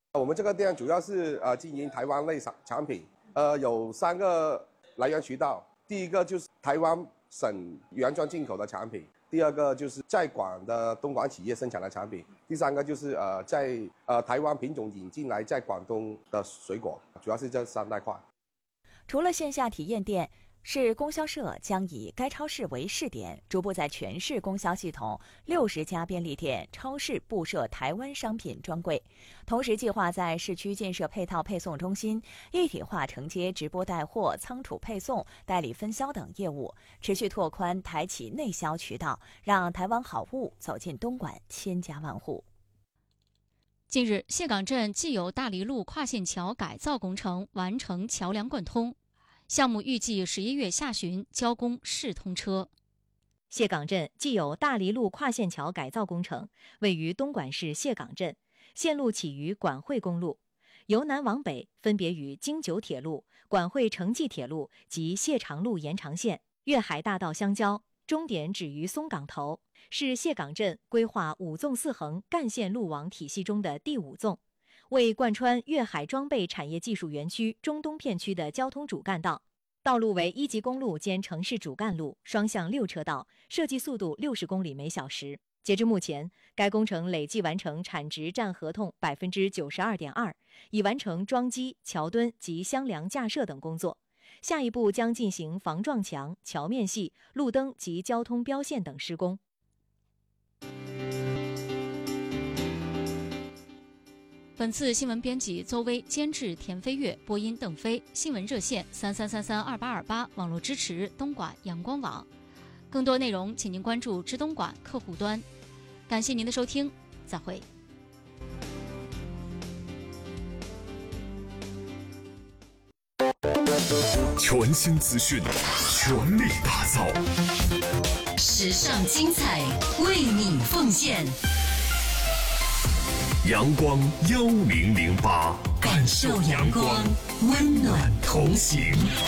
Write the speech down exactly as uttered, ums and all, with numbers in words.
我们这个店主要是呃经营台湾类产产品，呃有三个来源渠道，第一个就是台湾省原装进口的产品，第二个就是在广的东莞企业生产的产品，第三个就是呃在呃台湾品种引进来在广东的水果，主要是这三大块。 除了线下体验店，市供销社将以该超市为试点，逐步在全市供销系统六十家便利店、超市布设台湾商品专柜，同时计划在市区建设配套配送中心，一体化承接直播带货、仓储配送、代理分销等业务，持续拓宽台企内销渠道，让台湾好物走进东莞千家万户。 近日，谢岗镇既有大黎路跨线桥改造工程完成桥梁贯通，项目预计十一月下旬交工试通车。 谢岗镇既有大黎路跨线桥改造工程，位于东莞市谢岗镇，线路起于莞惠公路，由南往北分别与京九铁路、莞惠城际铁路及谢长路延长线、粤海大道相交，终点止于松港头，是谢岗镇规划五纵四横干线路网体系中的第五纵，为贯穿粤海装备产业技术园区中东片区的交通主干道。道路为一级公路兼城市主干路，双向六车道，设计速度六十公里每小时。截至目前，该工程累计完成产值占合同百分之九十二点二，已完成桩基、桥墩及箱梁架设等工作。下一步将进行防撞墙、桥面系、路灯及交通标线等施工。 本次新闻编辑邹薇，监制田飞跃，播音邓飞，新闻热线三三三三二八二八，网络支持东莞阳光网。更多内容，请您关注知东莞客户端。感谢您的收听，再会。 全新资讯，全力打造， 时尚精彩，为你奉献。 阳光幺零零八，感受阳光，温暖同行。